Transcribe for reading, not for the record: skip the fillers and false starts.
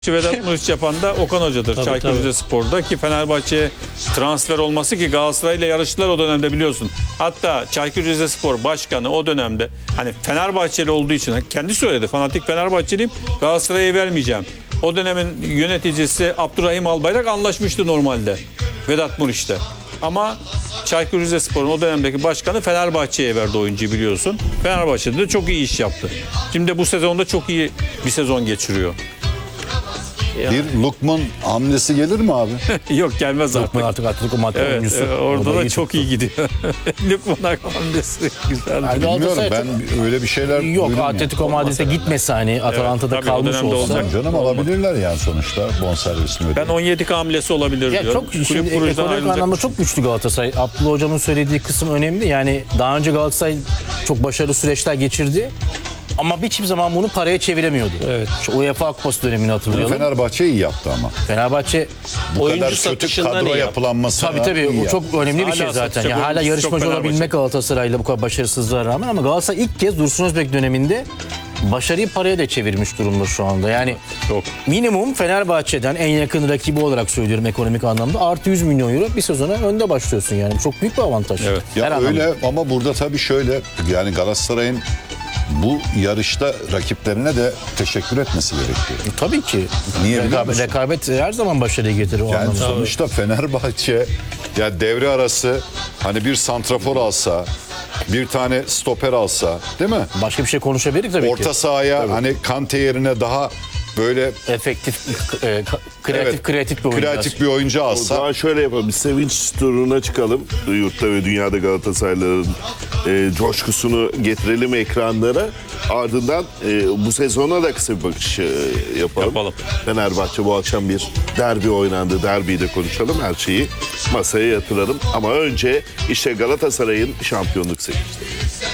Vedat Muriç yapan da Okan Hoca'dır. Çaykur Rizespor'da ki Fenerbahçe'ye transfer olması ki Galatasaray ile yarıştılar o dönemde biliyorsun. Hatta Çaykur Rizespor Başkanı o dönemde hani Fenerbahçeli olduğu için kendi söyledi. Fanatik Fenerbahçeliyim, Galatasaray'a vermeyeceğim. O dönemin yöneticisi Abdurrahim Albayrak anlaşmıştı normalde Vedat Muriç'te. Ama Çaykur Rizespor'un o dönemdeki başkanı Fenerbahçe'ye verdi oyuncuyu biliyorsun. Fenerbahçe'de de çok iyi iş yaptı. Şimdi bu sezonda çok iyi bir sezon geçiriyor. Bir Lukman hamlesi gelir mi abi? Yok gelmez artık. Lukman artık Atletico Madrid oyuncusu. Orada da çok iyi gidiyor. Lukman hamlesi güzel. Yani Bilmiyorum ben öyle bir şeyler Yok duydum Atletico Madrid'e gitmese hani Atalanta'da tabii o kalmış dönemde olsa. olacak. Canım alabilirler yani sonuçta bonservisini Ben ödeyip. 17 hamlesi olabilir Ya diyorum. çok Kulüp şimdi kurucudan ekonomik ayrılacak. anlamda çok güçlü Galatasaray. Abdullah Hocam'ın söylediği kısım önemli. Yani daha önce Galatasaray çok başarılı süreçler geçirdi. Ama hiçbir zaman bunu paraya çeviremiyordu. Evet. Şu UEFA Kupası dönemini hatırlayalım. Fenerbahçe iyi yaptı ama. Fenerbahçe Bu Oyuncu kadar kötü satışından kadro iyi yaptı. yapılanması tabii o çok önemli bir şey Hala zaten. satacak Yani hala oyuncusu yarışmacı çok olabilmek Fenerbahçe. Galatasaray'la bu kadar başarısızlığa rağmen ama Galatasaray ilk kez Dursun Özbek döneminde başarıyı paraya da çevirmiş durumda şu anda. Yani Çok. minimum Fenerbahçe'den en yakın rakibi olarak söylüyorum ekonomik anlamda artı 100 milyon euro bir sezona önde başlıyorsun yani. Çok büyük bir avantaj. Evet. Ya Her anlamda. öyle ama burada tabii şöyle yani Galatasaray'ın bu yarışta rakiplerine de teşekkür etmesi gerekiyor. Tabii ki. Niye biliyor musun? Rekabet her zaman başarıyı getirir o Yani anlamda. sonuçta Fenerbahçe ya devre arası hani bir santrafor alsa, bir tane stoper alsa, değil mi? Başka bir şey konuşabiliriz tabii Orta ki. sahaya hani Kante yerine daha böyle Efektif, kreatif bir oyun. kreatif bir oyuncu O alsa zaman şöyle yapalım. Bir sevinç turuna çıkalım. Yurtta ve dünyada Galatasaraylıların coşkusunu getirelim ekranlara. Ardından bu sezona da kısa bir bakış yapalım. Fenerbahçe bu akşam bir derbi oynandı. Derbiyi de konuşalım. Her şeyi masaya yatıralım. Ama önce işte Galatasaray'ın şampiyonluk sevinci.